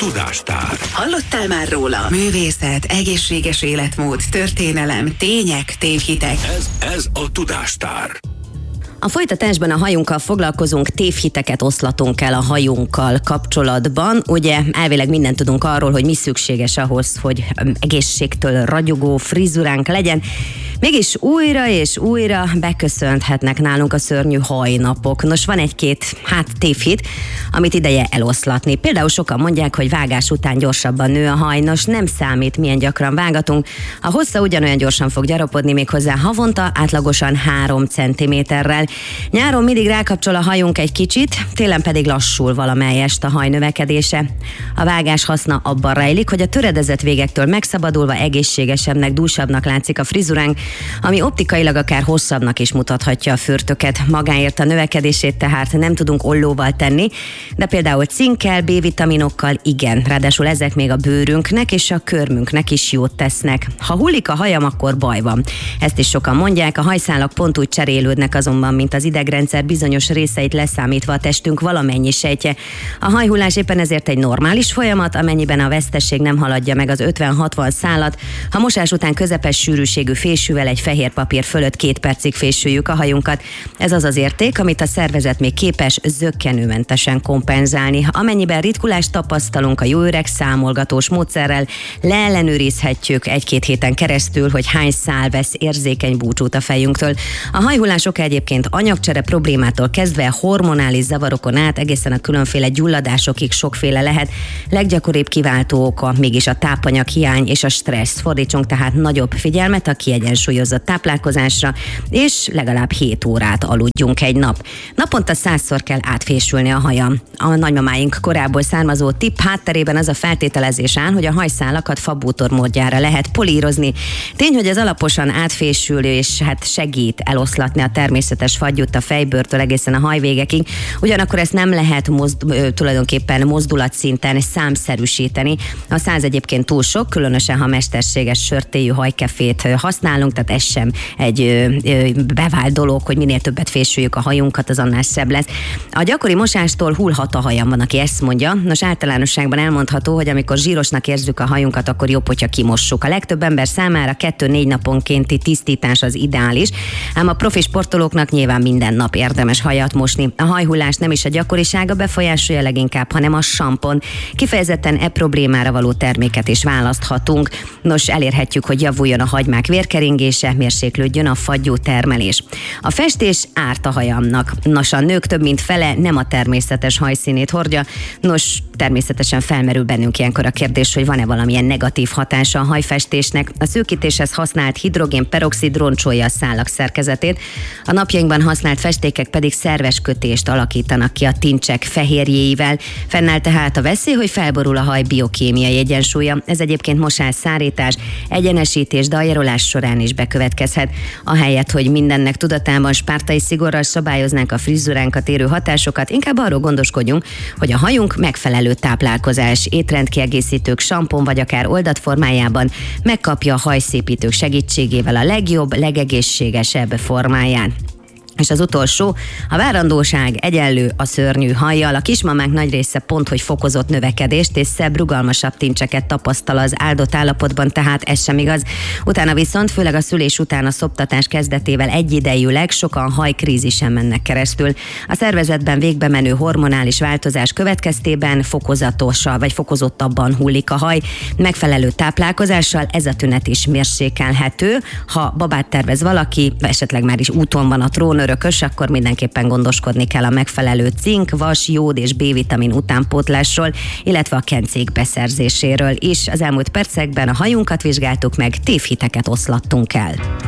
Tudástár. Hallottál már róla? Művészet, egészséges életmód, történelem, tények, tévhitek. Ez a Tudástár. A folytatásban a hajunkkal foglalkozunk, tévhiteket oszlatunk el a hajunkkal kapcsolatban. Ugye elvileg mindent tudunk arról, hogy mi szükséges ahhoz, hogy egészségtől ragyogó frizuránk legyen. Mégis újra és újra beköszönthetnek nálunk a szörnyű hajnapok. Nos, van egy-két tévhit, amit ideje eloszlatni. Például sokan mondják, hogy vágás után gyorsabban nő a haj. Nos, nem számít, milyen gyakran vágatunk. A hossza ugyanolyan gyorsan fog gyarapodni, méghozzá havonta átlagosan 3 cm-rel. Nyáron mindig rákapcsol a hajunk egy kicsit, télen pedig lassul valamelyest a haj növekedése. A vágás haszna abban rejlik, hogy a töredezett végektől megszabadulva egészségesebbnek, dúsabbnak látszik a frizuránk, ami optikailag akár hosszabbnak is mutathatja a fürtöket. Magáért a növekedését tehát nem tudunk ollóval tenni, de például cinkkel, B-vitaminokkal igen. Ráadásul ezek még a bőrünknek és a körmünknek is jót tesznek. Ha hullik a hajam, akkor baj van. Ezt is sokan mondják, a hajszálak pont úgy cserélődnek azonban, mint az idegrendszer bizonyos részeit leszámítva a testünk valamennyi sejtje. A hajhullás éppen ezért egy normális folyamat, amennyiben a vesztesség nem haladja meg az 50-60 szálat. Ha mosás után közepes sűrűségű fésűvel egy fehér papír fölött 2 percig fésüljük a hajunkat. Ez az az érték, amit a szervezet még képes zökkenőmentesen kompenzálni. Amennyiben ritkulást tapasztalunk, a jó öreg számolgatós módszerrel leellenőrizhetjük 1-2 héten keresztül, hogy hány szál vesz érzékeny búcsút a fejünktől. A hajhullás oka egyébként anyagcsere problémától kezdve hormonális zavarokon át egészen a különféle gyulladásokig sokféle lehet. Leggyakoribb kiváltó oka mégis a tápanyag hiány és a stressz. Fordítsunk tehát nagyobb figyelmet a kiegyensúlyozott táplálkozásra, és legalább 7 órát aludjunk egy nap. Naponta 100-szor kell átfésülni a hajam. A nagymamáink korából származó tipp hátterében az a feltételezés áll, hogy a hajszálakat fabútor módjára lehet polírozni. Tény, hogy ez alaposan átfésülő és segít eloszlatni a természetes fagyút a fejbőrtől egészen a hajvégekig. Ugyanakkor ezt nem lehet tulajdonképpen mozdulatszinten számszerűsíteni. A 100 egyébként túl sok, különösen ha mesterséges sörtéjű hajkefét használunk, tehát ez sem egy bevált dolog, hogy minél többet fésüljük a hajunkat, az annál szebb lesz. A gyakori mosástól hullhat a hajam, van, aki ezt mondja. Nos, általánosságban elmondható, hogy amikor zsírosnak érzük a hajunkat, akkor jobb, hogyha kimossuk. A legtöbb ember számára 2-4 naponkénti tisztítás az ideális, ám a profi sportolóknak nyilván minden nap érdemes hajat mosni. A hajhullás nem is a gyakorisága befolyásolja leginkább, hanem a sampon. Kifejezetten problémára való terméket is választhatunk. Nos, elérhetjük, hogy javuljon a hagymák vérkeringése, mérséklődjön a fagyú termelés. A festés árt a hajamnak. Nos, a nők több mint fele nem a természetes hajszínét hordja. Nos, természetesen felmerül bennünk ilyenkor a kérdés, hogy van-e valamilyen negatív hatása a hajfestésnek. A szőkítéshez használt hidrogén-peroxid roncsolja a szálak szerkezetét. A napjainkban használt festékek pedig szerves kötést alakítanak ki a tincsek fehérjéivel. Fennáll tehát a veszély, hogy felborul a haj biokémiai egyensúlya. Ez egyébként mosás, szárítás, egyenesítés, dajerolás során is bekövetkezhet. Ahelyett, hogy mindennek tudatában spártai szigorral szabályoznánk a frizuránkat érő hatásokat, inkább arról gondoskodjunk, hogy a hajunk megfelelő táplálkozás, étrendkiegészítők, sampon vagy akár oldat formájában megkapja a hajszépítők segítségével a legjobb, legegészségesebb formáján. És az utolsó, a várandóság egyenlő a szörnyű hajjal. A kismamák nagy része pont, hogy fokozott növekedést és szebb, rugalmasabb tincseket tapasztal az áldott állapotban, tehát ez sem igaz. Utána viszont, főleg a szülés után a szoptatás kezdetével egyidejűleg sokan hajkrízisen mennek keresztül. A szervezetben végbe menő hormonális változás következtében fokozatosan vagy fokozottabban hullik a haj. Megfelelő táplálkozással ez a tünet is mérsékelhető. Ha babát tervez valaki, esetleg már is úton van a trónőr, akkor mindenképpen gondoskodni kell a megfelelő cink, vas, jód és B-vitamin utánpótlásról, illetve a kencék beszerzéséről is. Az elmúlt percekben a hajunkat vizsgáltuk meg, tévhiteket oszlattunk el.